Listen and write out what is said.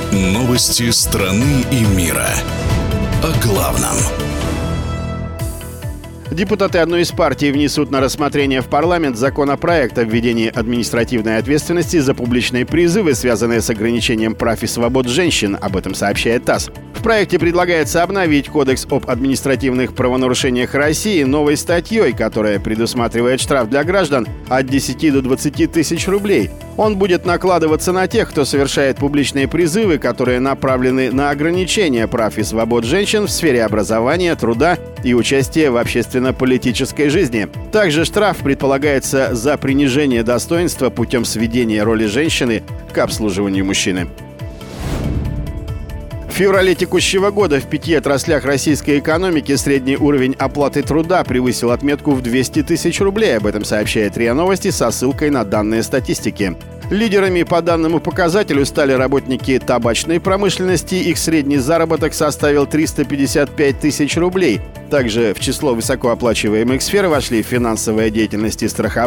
Новости страны и мира. О главном. Депутаты одной из партий внесут на рассмотрение в парламент законопроект о введении административной ответственности за публичные призывы, связанные с ограничением прав и свобод женщин. Об этом сообщает ТАСС. В проекте предлагается обновить Кодекс об административных правонарушениях России новой статьей, которая предусматривает штраф для граждан от 10 до 20 тысяч рублей. Он будет накладываться на тех, кто совершает публичные призывы, которые направлены на ограничение прав и свобод женщин в сфере образования, труда и участия в общественно-политической жизни. Также штраф предполагается за принижение достоинства путем сведения роли женщины к обслуживанию мужчины. В феврале текущего года в 5 отраслях российской экономики средний уровень оплаты труда превысил отметку в 200 тысяч рублей. Об этом сообщает РИА Новости со ссылкой на данные статистики. Лидерами по данному показателю стали работники табачной промышленности. Их средний заработок составил 355 тысяч рублей. Также в число высокооплачиваемых сфер вошли финансовая деятельность и страхование,